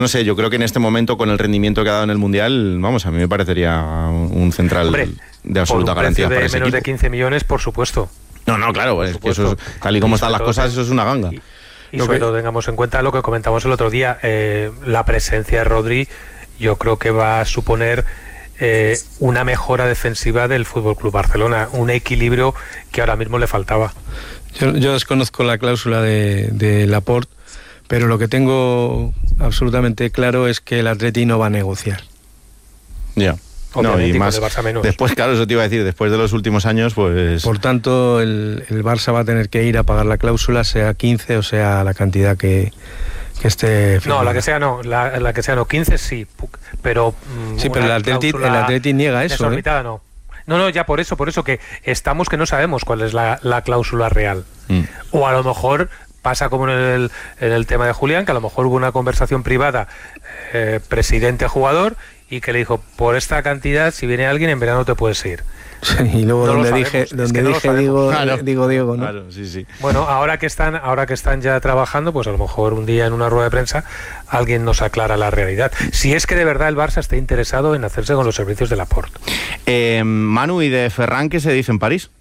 No sé, yo creo que en este momento, con el rendimiento que ha dado en el Mundial, vamos, a mí me parecería un central, hombre, de absoluta garantía para ese menos equipo. De 15 millones, por supuesto. No, claro, es que eso es, tal y como están las cosas, eso es una ganga. Y sobre todo tengamos en cuenta lo que comentamos el otro día, la presencia de Rodri, yo creo que va a suponer una mejora defensiva del FC Barcelona, un equilibrio que ahora mismo le faltaba. Yo desconozco la cláusula de Laporte, pero lo que tengo absolutamente claro es que el Atleti no va a negociar. Ya. No, y más después, claro, eso te iba a decir, después de los últimos años, pues... Por tanto, el Barça va a tener que ir a pagar la cláusula, sea 15 o sea la cantidad que esté firmada. No, la que sea no, 15 sí, pero... Sí, pero el Atleti niega eso, No, ya por eso que estamos que no sabemos cuál es la cláusula real. O a lo mejor pasa como en el tema de Julián, que a lo mejor hubo una conversación privada presidente-jugador y que le dijo, por esta cantidad, si viene alguien en verano te puedes ir. Sí, y luego no digo Diego, ¿no? Claro, sí. Bueno, ahora que están ya trabajando, pues a lo mejor un día en una rueda de prensa alguien nos aclara la realidad. Si es que de verdad el Barça está interesado en hacerse con los servicios de Laporte. Manu, ¿y de Ferran qué se dice en París?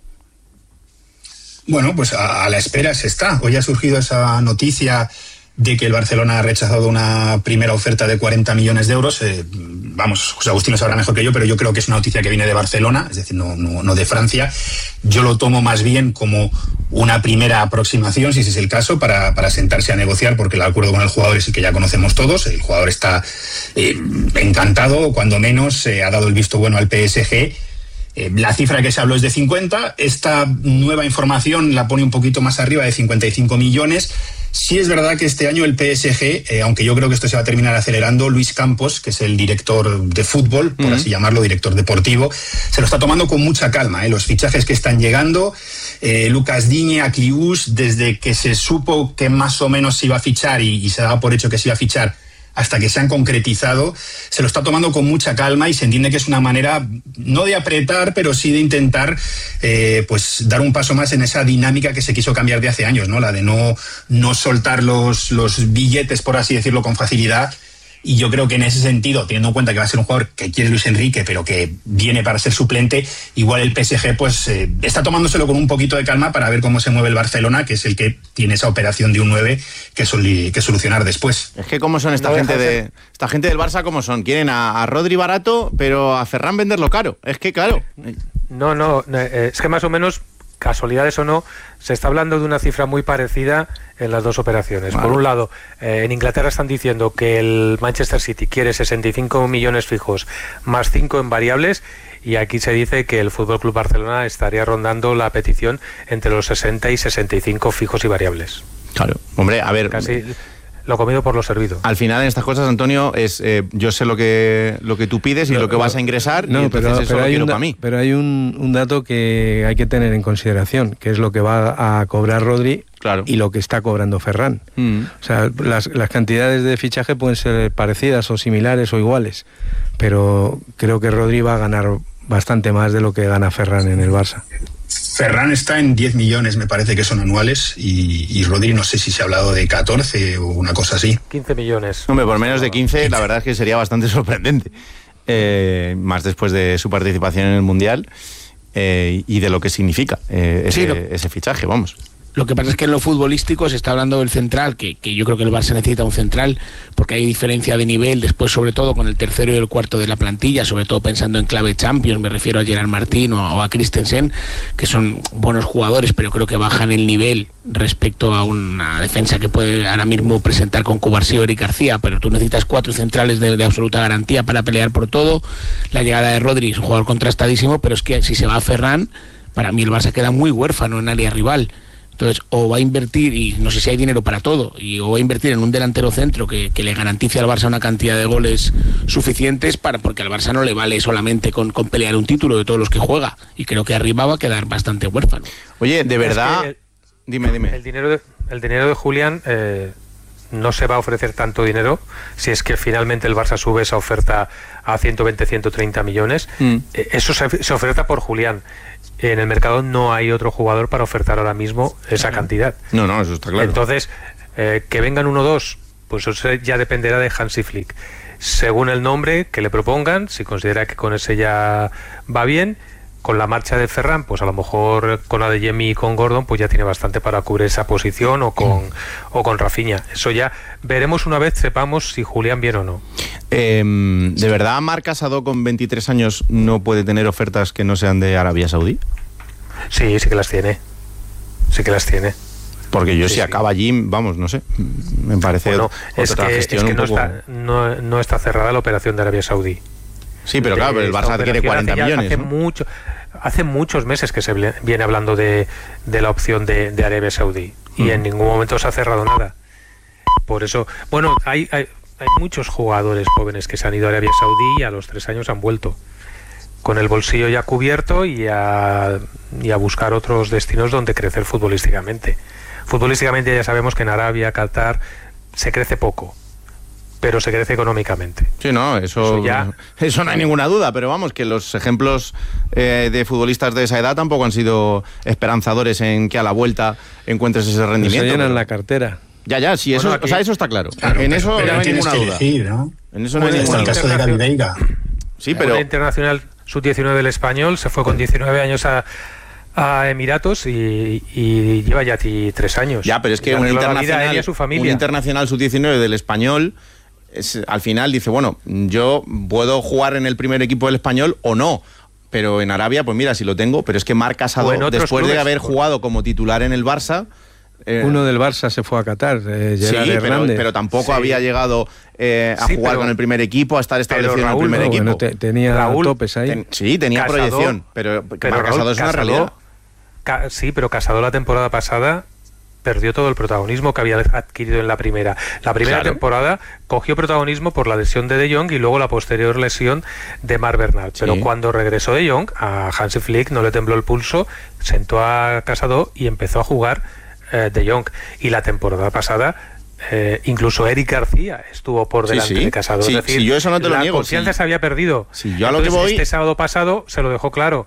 Bueno, pues a la espera se está. Hoy ha surgido esa noticia de que el Barcelona ha rechazado una primera oferta de 40 millones de euros. José Agustín lo sabrá mejor que yo, pero yo creo que es una noticia que viene de Barcelona, es decir, no de Francia. Yo lo tomo más bien como una primera aproximación, si ese es el caso, para sentarse a negociar, porque el acuerdo con el jugador es el que ya conocemos todos. El jugador está encantado, cuando menos ha dado el visto bueno al PSG. La cifra que se habló es de 50. Esta nueva información la pone un poquito más arriba, de 55 millones. Sí es verdad que este año el PSG, aunque yo creo que esto se va a terminar acelerando, Luis Campos, que es el director de fútbol, por así llamarlo, director deportivo, se lo está tomando con mucha calma. Los fichajes que están llegando, Lucas Digne, Akliouche, desde que se supo que más o menos se iba a fichar y se daba por hecho que se iba a fichar, hasta que se han concretizado, se lo está tomando con mucha calma y se entiende que es una manera, no de apretar, pero sí de intentar pues dar un paso más en esa dinámica que se quiso cambiar de hace años, ¿no? La de no soltar los billetes, por así decirlo, con facilidad. Y yo creo que en ese sentido, teniendo en cuenta que va a ser un jugador que quiere Luis Enrique, pero que viene para ser suplente, igual el PSG pues está tomándoselo con un poquito de calma para ver cómo se mueve el Barcelona, que es el que tiene esa operación de un 9 que solucionar después. Es que cómo son esta gente del Barça, cómo son. Quieren a Rodri barato, pero a Ferran venderlo caro. Es que claro. Es que más o menos, casualidades o no, se está hablando de una cifra muy parecida en las dos operaciones. Vale. Por un lado, en Inglaterra están diciendo que el Manchester City quiere 65 millones fijos más 5 en variables, y aquí se dice que el FC Barcelona estaría rondando la petición entre los 60 y 65 fijos y variables. Claro, hombre, a ver... Casi lo comido por lo servido. Al final en estas cosas, Antonio, es yo sé lo que tú pides y lo que vas a ingresar, y entonces eso lo quiero para mí. Pero hay un dato que hay que tener en consideración, que es lo que va a cobrar Rodri, claro, y lo que está cobrando Ferran. O sea, las cantidades de fichaje pueden ser parecidas o similares o iguales, pero creo que Rodri va a ganar bastante más de lo que gana Ferran en el Barça. Ferran está en 10 millones, me parece que son anuales, y Rodri no sé si se ha hablado de 14 o una cosa así. 15 millones. Hombre, por menos de 15, la verdad es que sería bastante sorprendente. Más después de su participación en el Mundial y de lo que significa ese fichaje, vamos. Lo que pasa es que en lo futbolístico se está hablando del central, que yo creo que el Barça necesita un central, porque hay diferencia de nivel después, sobre todo con el tercero y el cuarto de la plantilla, sobre todo pensando en clave Champions. Me refiero a Gerard Martín o a Christensen, que son buenos jugadores, pero creo que bajan el nivel respecto a una defensa que puede ahora mismo presentar con Cubarsí o Eric García. Pero tú necesitas 4 centrales de absoluta garantía para pelear por todo. La llegada de Rodri es un jugador contrastadísimo, pero es que si se va a Ferran, para mí el Barça queda muy huérfano en área rival. Entonces, o va a invertir, y no sé si hay dinero para todo, o va a invertir en un delantero centro que le garantice al Barça una cantidad de goles suficientes, porque al Barça no le vale solamente con pelear un título de todos los que juega, y creo que arriba va a quedar bastante huérfano. Oye, de verdad... Dime. El dinero de Julián... no se va a ofrecer tanto dinero si es que finalmente el Barça sube esa oferta a 120, 130 millones. Eso se oferta por Julián. En el mercado no hay otro jugador para ofertar ahora mismo esa cantidad. No, eso está claro. Entonces, que vengan 1 o 2, pues eso ya dependerá de Hansi Flick. Según el nombre que le propongan, si considera que con ese ya va bien, con la marcha de Ferran, pues a lo mejor con la de Yemi y con Gordon, pues ya tiene bastante para cubrir esa posición, o con Rafinha. Eso ya veremos una vez sepamos si Julián viene o no. ¿De verdad Marc Casado con 23 años no puede tener ofertas que no sean de Arabia Saudí? Sí que las tiene. Sí que las tiene. Porque yo si acaba allí, vamos, no sé, me parece otra gestión un poco... no está cerrada la operación de Arabia Saudí. Sí, pero claro, pero el Barça quiere 40 millones, ¿no? Hace muchos meses que se viene hablando de la opción de Arabia Saudí, y en ningún momento se ha cerrado nada. Por eso, bueno, hay muchos jugadores jóvenes que se han ido a Arabia Saudí y a los 3 años han vuelto con el bolsillo ya cubierto y a buscar otros destinos donde crecer futbolísticamente. Futbolísticamente ya sabemos que en Arabia, Qatar, se crece poco, pero se crece económicamente. Sí, no, eso no hay ninguna duda, pero vamos, que los ejemplos de futbolistas de esa edad tampoco han sido esperanzadores en que a la vuelta encuentres ese rendimiento. Se llenan la cartera. Ya, sí, eso, aquí, o sea, eso está claro. En eso no hay ninguna duda. Elegir, ¿no? En eso no hay ninguna duda. El caso de Gabi Veiga. Sí, pero el internacional sub-19 del Español se fue con 19 años a Emiratos y lleva ya 3 años. Ya, pero es que un internacional sub-19 del Español al final dice, bueno, yo puedo jugar en el primer equipo del Español o no, pero en Arabia, pues mira, si lo tengo, pero es que Marc Casado, después de haber jugado como titular en el Barça... uno del Barça se fue a Qatar, Gerard Hernández. Pero tampoco había llegado a jugar con el primer equipo, a estar establecido en el primer equipo. Bueno, tenía topes ahí. Tenía Casado, proyección, pero Marc Casado es una realidad. Sí, pero Casado la temporada pasada perdió todo el protagonismo que había adquirido en la primera. La primera temporada cogió protagonismo por la lesión de De Jong y luego la posterior lesión de Marc Bernal. Pero cuando regresó De Jong, a Hansi Flick no le tembló el pulso, sentó a Casado y empezó a jugar De Jong. Y la temporada pasada incluso Eric García estuvo por delante de Casado. Sí, es decir, yo eso no te lo niego. La confianza se había perdido. Yo a lo que voy... Este sábado pasado se lo dejó claro.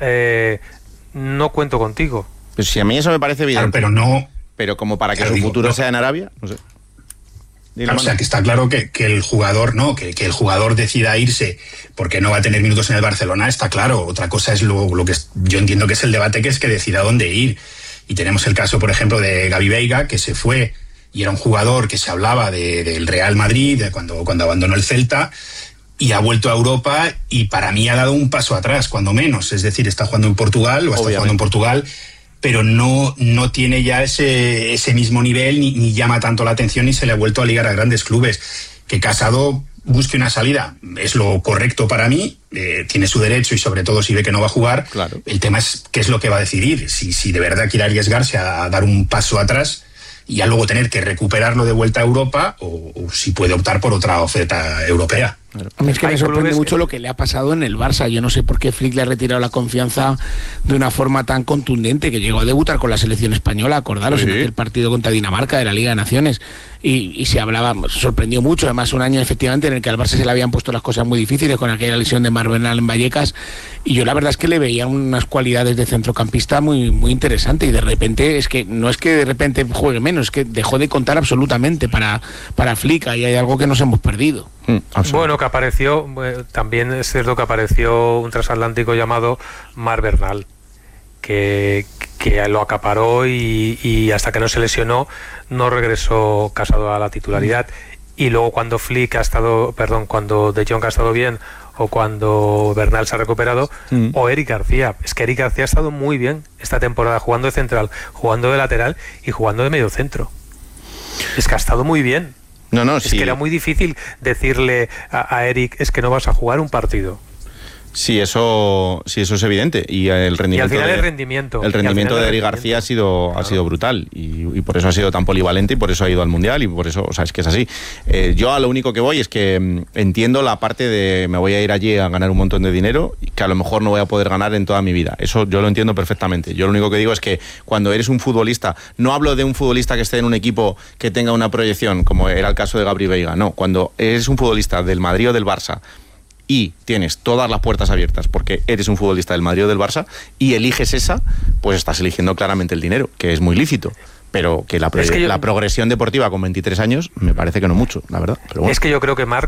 No cuento contigo. Pues si a mí eso me parece evidente. Claro, pero no... Pero como para que su futuro sea en Arabia, no sé. Claro, o sea, que está claro que el jugador que el jugador decida irse porque no va a tener minutos en el Barcelona, está claro. Otra cosa es lo que yo entiendo que es el debate, que es que decida dónde ir. Y tenemos el caso, por ejemplo, de Gabi Veiga, que se fue y era un jugador que se hablaba del Real Madrid cuando abandonó el Celta, y ha vuelto a Europa y para mí ha dado un paso atrás, cuando menos. Es decir, está jugando en Portugal, pero no tiene ya ese mismo nivel, ni llama tanto la atención, ni se le ha vuelto a ligar a grandes clubes. Que Casado busque una salida es lo correcto para mí, tiene su derecho, y sobre todo si ve que no va a jugar. Claro. El tema es qué es lo que va a decidir, si de verdad quiere arriesgarse a dar un paso atrás y a luego tener que recuperarlo de vuelta a Europa, o si puede optar por otra oferta europea. A mí es que me sorprende mucho lo que le ha pasado en el Barça. Yo no sé por qué Flick le ha retirado la confianza de una forma tan contundente, que llegó a debutar con la selección española, acordaros, en el partido contra Dinamarca de la Liga de Naciones, y se hablaba, sorprendió mucho, además un año efectivamente en el que al Barça se le habían puesto las cosas muy difíciles con aquella lesión de Marc Bernal en Vallecas, y yo la verdad es que le veía unas cualidades de centrocampista muy, muy interesante, y de repente no es que de repente juegue menos, es que dejó de contar absolutamente para Flick, y hay algo que nos hemos perdido. Bueno, que apareció, también es cierto que apareció un transatlántico llamado Marc Bernal, que lo acaparó y hasta que no se lesionó no regresó Casado a la titularidad. Y luego cuando cuando De Jong ha estado bien, o cuando Bernal se ha recuperado, o Eric García. Es que Eric García ha estado muy bien esta temporada, jugando de central, jugando de lateral y jugando de medio centro. Es que ha estado muy bien. Es que era muy difícil decirle a Eric, es que no vas a jugar un partido. Sí, eso es evidente. Y el rendimiento, y al final el rendimiento de Eric García ha sido brutal, y por eso ha sido tan polivalente, y por eso ha ido al Mundial, y por eso, o sea, es que es así. Yo a lo único que voy es que entiendo la parte de me voy a ir allí a ganar un montón de dinero que a lo mejor no voy a poder ganar en toda mi vida. Eso yo lo entiendo perfectamente. Yo lo único que digo es que cuando eres un futbolista, no hablo de un futbolista que esté en un equipo que tenga una proyección, como era el caso de Gabi Veiga, no. Cuando eres un futbolista del Madrid o del Barça y tienes todas las puertas abiertas porque eres un futbolista del Madrid o del Barça y eliges esa, pues estás eligiendo claramente el dinero, que es muy lícito. pero que la progresión deportiva con 23 años me parece que no mucho, la verdad. Pero bueno. Es que yo creo que Marc